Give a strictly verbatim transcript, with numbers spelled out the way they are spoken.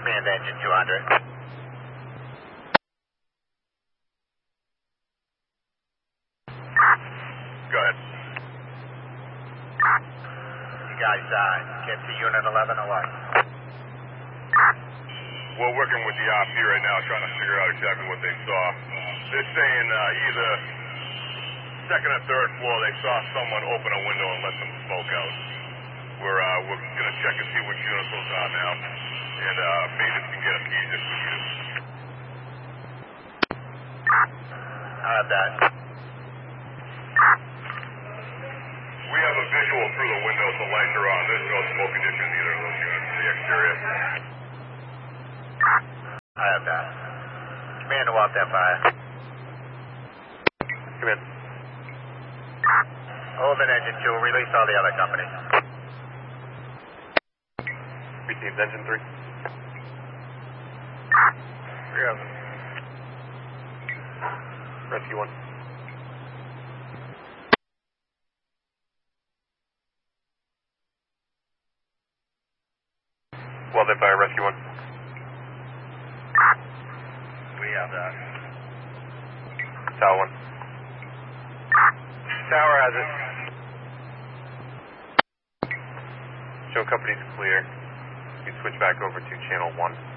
Command engine two hundred. Go ahead. You guys uh, get to unit eleven or what? We're working with the op here right now, trying to figure out exactly what they saw. They're saying uh, either second or third floor, they saw someone open a window and let some smoke out. We're uh, we're gonna check and see which units those are now, and uh, maybe we can get a keys if we need it. I have that. We have a visual through the windows. The lights are on. There's no smoke condition in either of those units in the exterior. I have that. Command to walk that fire. Come in. Hold an engine two. Release all the other companies. Received engine three. Three of them. Rescue one. Well, then fire rescue one. We have that. Tower one. Tower has it. Show company's clear. You switch back over to channel one.